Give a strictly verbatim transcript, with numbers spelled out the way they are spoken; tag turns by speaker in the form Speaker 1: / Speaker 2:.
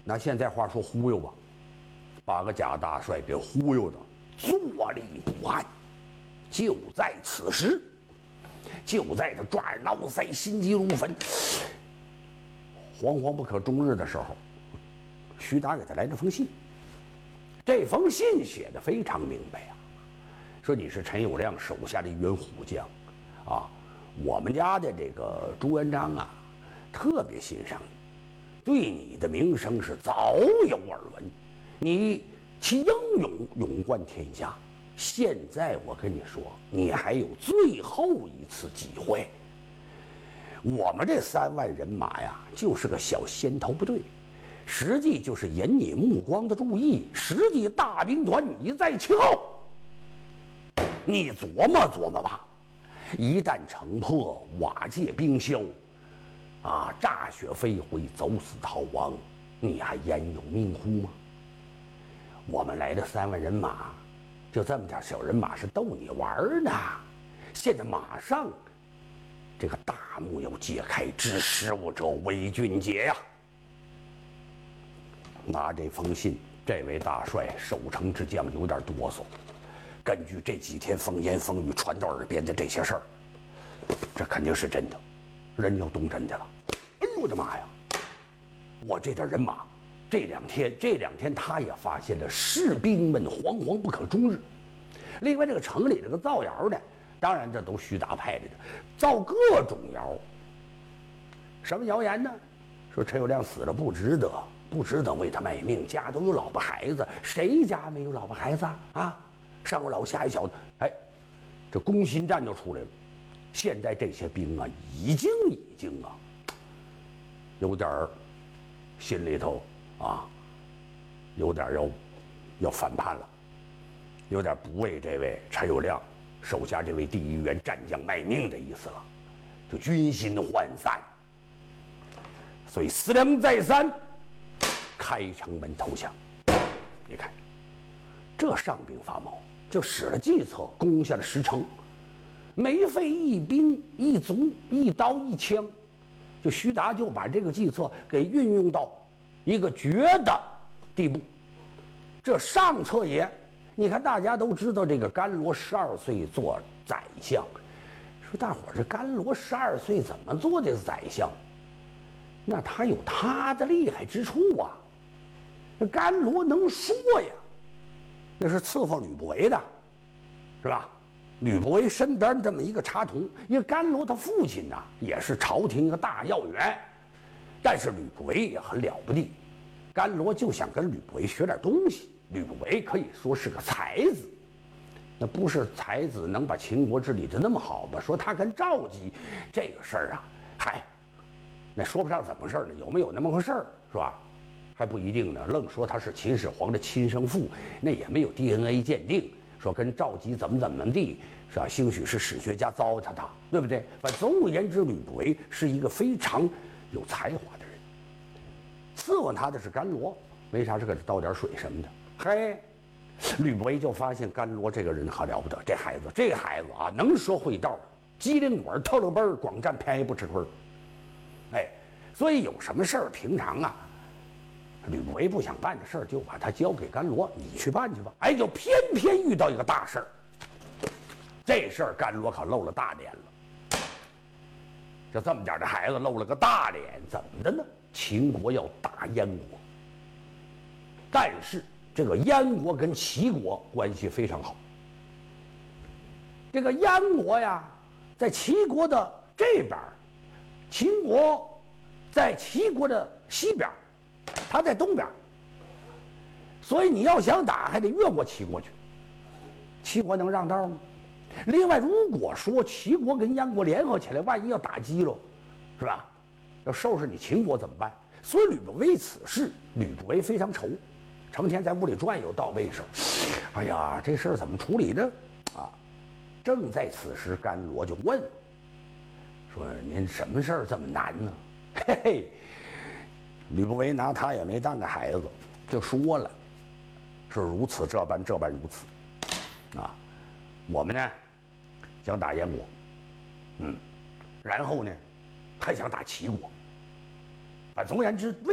Speaker 1: 拿现在话说忽悠吧，把个贾大帅给忽悠的坐立不安。就在此时，就在他抓耳挠腮、心急如焚、惶惶不可终日的时候，徐达给他来了封信。这封信写的非常明白啊，说你是陈友谅手下的一员虎将啊，我们家的这个朱元璋啊，特别欣赏你，对你的名声是早有耳闻，你其英勇勇冠天下。现在我跟你说，你还有最后一次机会。我们这三万人马呀，就是个小先头部队，实际就是引你目光的注意，实际大兵团你在其后。你琢磨琢磨吧，一旦城破，瓦解兵消，啊，炸雪飞灰，走死逃亡，你还焉有命乎吗？我们来的三万人马，就这么点小人马是逗你玩呢。现在马上，这个大幕要揭开，知使我者为俊杰呀！拿这封信，这位大帅守城之将有点哆嗦。根据这几天风言风语传到耳边的这些事儿，这肯定是真的，人要动真的了。哎呦我的妈呀！我这点人马，这两天这两天他也发现了士兵们惶惶不可终日。另外，这个城里这个造谣的，当然这都徐达派来的，造各种谣。什么谣言呢？说陈友谅死了不值得，不值得为他卖命，家都有老婆孩子，谁家没有老婆孩子啊？啊，上有老下有小的，哎，这攻心战就出来了。现在这些兵啊，已经已经啊，有点儿心里头啊，有点要要反叛了，有点不为这位陈友谅手下这位第一员战将卖命的意思了，就军心涣散。所以思量再三，开城门投降。你看，这上兵发毛，就使了计策，攻下了石城，没费一兵一卒一刀一枪，就徐达就把这个计策给运用到一个绝的地步。这上策也，你看大家都知道这个甘罗十二岁做宰相，说大伙儿这甘罗十二岁怎么做的宰相？那他有他的厉害之处啊！那甘罗能说呀，那是伺候吕不韦的，是吧？吕不韦身边这么一个插童，因为甘罗他父亲呐、啊、也是朝廷一个大要员，但是吕不韦也很了不地，甘罗就想跟吕不韦学点东西。吕不韦可以说是个才子，那不是才子能把秦国治理的那么好吗？说他跟赵姬这个事儿啊，嗨。那说不上怎么事儿呢，有没有那么回事儿，是吧？还不一定呢。愣说他是秦始皇的亲生父，那也没有 D N A 鉴定，说跟赵姬怎么怎么地，是吧？兴许是史学家糟蹋他，对不对？反正总而言之，吕不韦是一个非常有才华的人。伺候他的是甘罗，没啥事给他倒点水什么的。嘿，吕不韦就发现甘罗这个人好了不得，这孩子，这个孩子啊，能说会道，机灵鬼，透了奔儿，广占便宜不吃亏。哎，所以有什么事儿，平常啊，吕不韦不想办的事儿，就把他交给甘罗，你去办去吧。哎，就偏偏遇到一个大事儿，这事儿甘罗可露了大脸了。就这么点的孩子露了个大脸，怎么的呢？秦国要打燕国，但是这个燕国跟齐国关系非常好。这个燕国呀，在齐国的这边。秦国在齐国的西边，他在东边，所以你要想打，还得越过齐国去。齐国能让道吗？另外，如果说齐国跟燕国联合起来，万一要打击喽，是吧？要收拾你秦国怎么办？所以吕不韦此事，吕不韦非常愁，成天在屋里转悠，到位时，哎呀，这事儿怎么处理呢？啊，正在此时，甘罗就问。说您什么事儿这么难呢？嘿嘿，吕不韦拿他也没当个孩子，就说了，是如此这般这般如此，啊，我们呢想打燕国，嗯，然后呢还想打齐国，啊，总而言之。